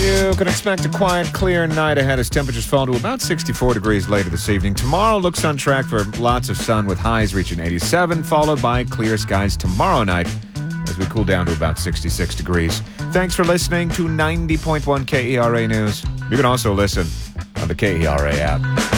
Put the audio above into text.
You can expect a quiet, clear night ahead as temperatures fall to about 64 degrees later this evening. Tomorrow looks on track for lots of sun with highs reaching 87, followed by clear skies tomorrow night as we cool down to about 66 degrees. Thanks for listening to 90.1 KERA News. You can also listen on the KERA app.